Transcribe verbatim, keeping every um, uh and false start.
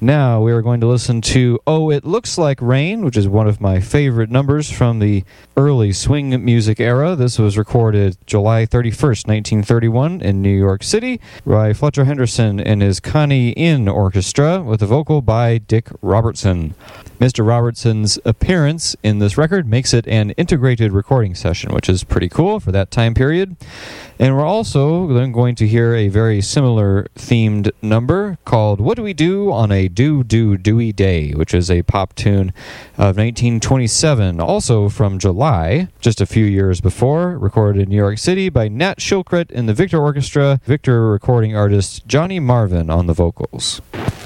Now we are going to listen to Oh, It Looks Like Rain, which is one of my favorite numbers from the early swing music era. This was recorded July thirty-first, nineteen thirty-one in New York City by Fletcher Henderson and his Connie Inn Orchestra with a vocal by Dick Robertson. Mister Robertson's appearance in this record makes it an integrated recording session, which is pretty cool for that time period. And we're also then going to hear a very similar themed number called What Do We Do on a Do Do Dewey Day, which is a pop tune of nineteen twenty-seven, also from July, just a few years before, recorded in New York City by Nat Shilkret and the Victor Orchestra, Victor recording artist Johnny Marvin on the vocals.